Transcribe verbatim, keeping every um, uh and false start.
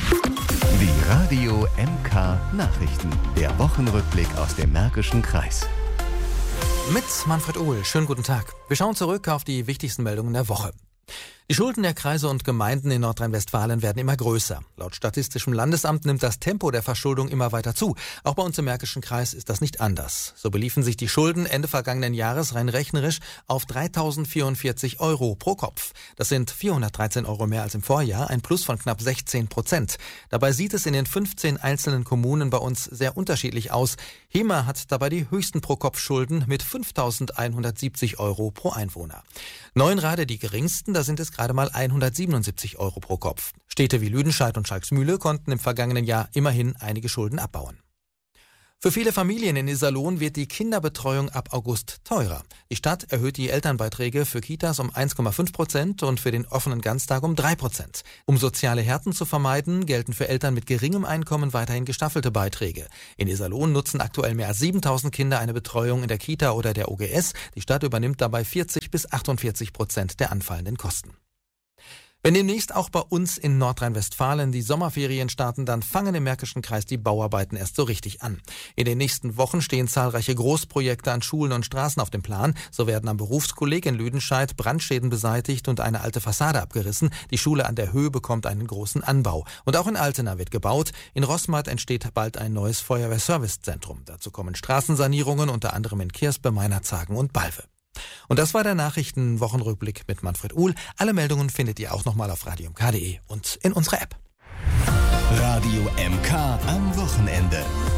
Die Radio M K Nachrichten. Der Wochenrückblick aus dem Märkischen Kreis. Mit Manfred Ohl. Schönen guten Tag. Wir schauen zurück auf die wichtigsten Meldungen der Woche. Die Schulden der Kreise und Gemeinden in Nordrhein-Westfalen werden immer größer. Laut Statistischem Landesamt nimmt das Tempo der Verschuldung immer weiter zu. Auch bei uns im Märkischen Kreis ist das nicht anders. So beliefen sich die Schulden Ende vergangenen Jahres rein rechnerisch auf dreitausendvierundvierzig Euro pro Kopf. Das sind vierhundertdreizehn Euro mehr als im Vorjahr, ein Plus von knapp sechzehn Prozent. Dabei sieht es in den fünfzehn einzelnen Kommunen bei uns sehr unterschiedlich aus. Hema hat dabei die höchsten Pro-Kopf-Schulden mit fünftausendeinhundertsiebzig Euro pro Einwohner. Neuenrade die geringsten, da sind es gerade mal hundertsiebenundsiebzig Euro pro Kopf. Städte wie Lüdenscheid und Schalksmühle konnten im vergangenen Jahr immerhin einige Schulden abbauen. Für viele Familien in Iserlohn wird die Kinderbetreuung ab August teurer. Die Stadt erhöht die Elternbeiträge für Kitas um eins Komma fünf Prozent und für den offenen Ganztag um drei Prozent. Um soziale Härten zu vermeiden, gelten für Eltern mit geringem Einkommen weiterhin gestaffelte Beiträge. In Iserlohn nutzen aktuell mehr als siebentausend Kinder eine Betreuung in der Kita oder der O G S. Die Stadt übernimmt dabei vierzig bis achtundvierzig Prozent der anfallenden Kosten. Wenn demnächst auch bei uns in Nordrhein-Westfalen die Sommerferien starten, dann fangen im Märkischen Kreis die Bauarbeiten erst so richtig an. In den nächsten Wochen stehen zahlreiche Großprojekte an Schulen und Straßen auf dem Plan. So werden am Berufskolleg in Lüdenscheid Brandschäden beseitigt und eine alte Fassade abgerissen. Die Schule an der Höhe bekommt einen großen Anbau. Und auch in Altena wird gebaut. In Roßmatt entsteht bald ein neues Feuerwehrservicezentrum. Dazu kommen Straßensanierungen, unter anderem in Kirspe, Meinerzhagen und Balve. Und das war der Nachrichten-Wochenrückblick mit Manfred Uhl. Alle Meldungen findet ihr auch nochmal auf radio m k punkt d e und in unserer App. Radio M K am Wochenende.